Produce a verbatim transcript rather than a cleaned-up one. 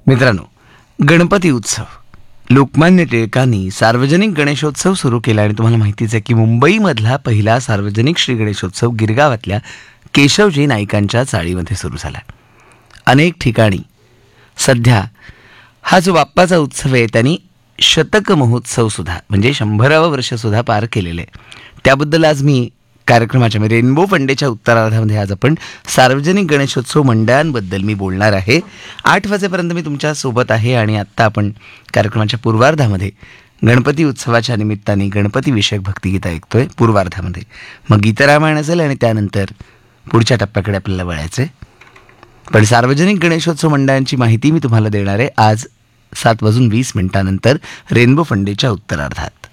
मित्रांनो, गणपती उत्सव लोकमान्य टिळकांनी सार्वजनिक गणेशोत्सव सुरू केला आणि तुम्हाला माहितीच आहे की मुंबईमधला पहिला सार्वजनिक श्री गणेशोत्सव गिरगावातल्या केशवजी नाईकांच्या चाळीमध्ये सुरू झाला. अनेक ठिकाणी सध्या हा जो बाप्पाचा उत्सव आहे त्यांनी शतक महोत्सव सुद्धा म्हणजे शंभरावं वर्ष सुद्धा पार केलेलं आहे. त्याबद्दल आज मी कार्यक्रमाच्या म्हणजे रेनबो फंडेच्या उत्तरार्धामध्ये आज आपण सार्वजनिक गणेशोत्सव मंडळांबद्दल मी बोलणार आहे. आठ वाजेपर्यंत मी तुमच्या सोबत आहे आणि आत्ता आपण कार्यक्रमाच्या पूर्वार्धामध्ये गणपती उत्सवाच्या निमित्ताने गणपती विषयक भक्तिगीतं ऐकतोय पूर्वार्धामध्ये. मग गीतरामायण असेल आणि त्यानंतर पुढच्या टप्प्याकडे आपल्याला वळायचं आहे. पण सार्वजनिक गणेशोत्सव मंडळांची माहिती मी तुम्हाला देणार आहे आज सात वाजून वीस मिनिटानंतर रेनबो फंडेच्या उत्तरार्धात.